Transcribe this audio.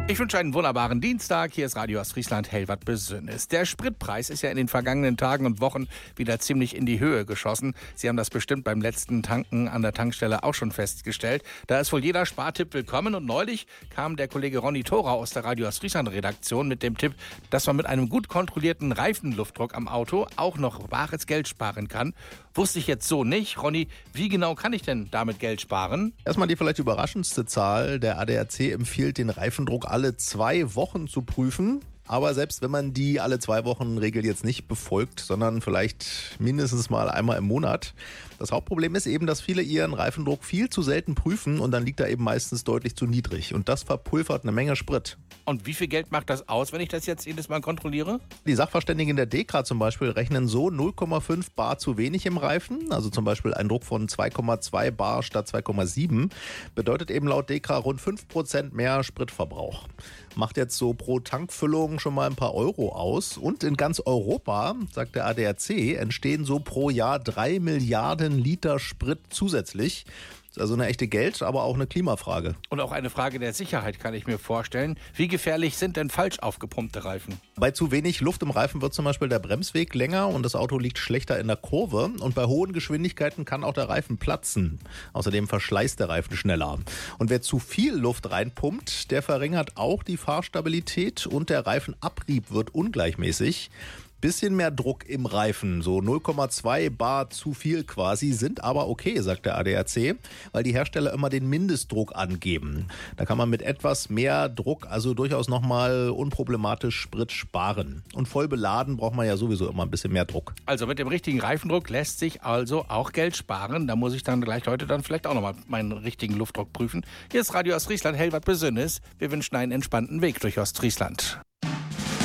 Ich wünsche einen wunderbaren Dienstag. Hier ist Radio Ostfriesland Hellwart Besönnes. Der Spritpreis ist ja in den vergangenen Tagen und Wochen wieder ziemlich in die Höhe geschossen. Sie haben das bestimmt beim letzten Tanken an der Tankstelle auch schon festgestellt. Da ist wohl jeder Spartipp willkommen. Und neulich kam der Kollege Ronny Thora aus der Radio Ostfriesland Redaktion mit dem Tipp, dass man mit einem gut kontrollierten Reifenluftdruck am Auto auch noch bares Geld sparen kann. Wusste ich jetzt so nicht. Ronny, wie genau kann ich denn damit Geld sparen? Erstmal die vielleicht überraschendste Zahl. Der ADAC empfiehlt, den Reifendruck alle 2 Wochen zu prüfen. Aber selbst wenn man die alle 2 Wochen Regel jetzt nicht befolgt, sondern vielleicht mindestens mal einmal im Monat. Das Hauptproblem ist eben, dass viele ihren Reifendruck viel zu selten prüfen und dann liegt er eben meistens deutlich zu niedrig. Und das verpulvert eine Menge Sprit. Und wie viel Geld macht das aus, wenn ich das jetzt jedes Mal kontrolliere? Die Sachverständigen der DEKRA zum Beispiel rechnen so 0,5 bar zu wenig im Reifen. Also zum Beispiel ein Druck von 2,2 bar statt 2,7 bedeutet eben laut DEKRA rund 5% mehr Spritverbrauch. Macht jetzt so pro Tankfüllung schon mal ein paar Euro aus. Und in ganz Europa, sagt der ADAC, entstehen so pro Jahr 3 Milliarden Liter Sprit zusätzlich. Das ist also eine echte Geld-, aber auch eine Klimafrage. Und auch eine Frage der Sicherheit, kann ich mir vorstellen. Wie gefährlich sind denn falsch aufgepumpte Reifen? Bei zu wenig Luft im Reifen wird zum Beispiel der Bremsweg länger und das Auto liegt schlechter in der Kurve. Und bei hohen Geschwindigkeiten kann auch der Reifen platzen. Außerdem verschleißt der Reifen schneller. Und wer zu viel Luft reinpumpt, der verringert auch die Fahrstabilität und der Reifenabrieb wird ungleichmäßig. Bisschen mehr Druck im Reifen, so 0,2 bar zu viel quasi, sind aber okay, sagt der ADAC, weil die Hersteller immer den Mindestdruck angeben. Da kann man mit etwas mehr Druck also durchaus nochmal unproblematisch Sprit sparen. Und voll beladen braucht man ja sowieso immer ein bisschen mehr Druck. Also mit dem richtigen Reifendruck lässt sich also auch Geld sparen. Da muss ich dann gleich heute dann vielleicht auch nochmal meinen richtigen Luftdruck prüfen. Hier ist Radio Ostfriesland Hellwart Besönnes. Wir wünschen einen entspannten Weg durch Ostfriesland.